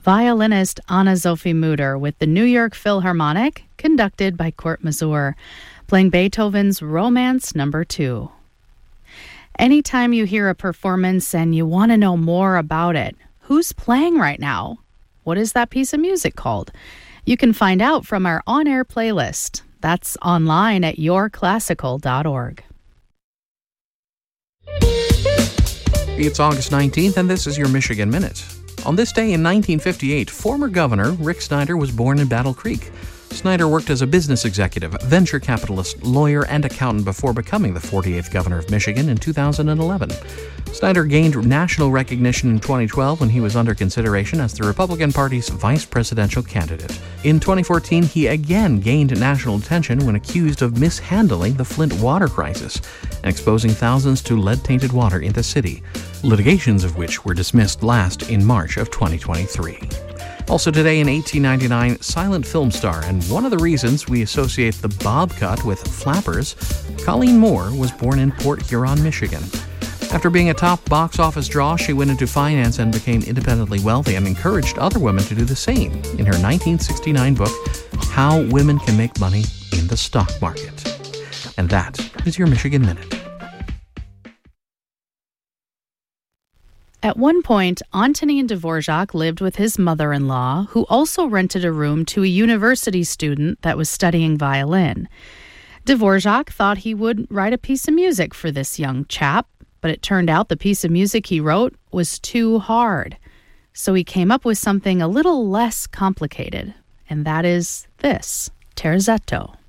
violinist Anna-Sophie Mutter with the New York Philharmonic, conducted by Kurt Masur, playing Beethoven's Romance No. 2. Anytime you hear a performance and you want to know more about it, who's playing right now? What is that piece of music called? You can find out from our on-air playlist. That's online at yourclassical.org. It's August 19th, and this is your Michigan Minute. On this day in 1958, former Governor Rick Snyder was born in Battle Creek. Snyder worked as a business executive, venture capitalist, lawyer, and accountant before becoming the 48th governor of Michigan in 2011. Snyder gained national recognition in 2012 when he was under consideration as the Republican Party's vice presidential candidate. In 2014, he again gained national attention when accused of mishandling the Flint water crisis and exposing thousands to lead-tainted water in the city, litigations of which were dismissed last in March of 2023. Also today in 1899, silent film star, and one of the reasons we associate the bob cut with flappers, Colleen Moore was born in Port Huron, Michigan. After being a top box office draw, she went into finance and became independently wealthy and encouraged other women to do the same in her 1969 book, How Women Can Make Money in the Stock Market. And that is your Michigan Minute. At one point, Antonin Dvorak lived with his mother-in-law, who also rented a room to a university student that was studying violin. Dvorak thought he would write a piece of music for this young chap, but it turned out the piece of music he wrote was too hard. So he came up with something a little less complicated, and that is this, terzetto.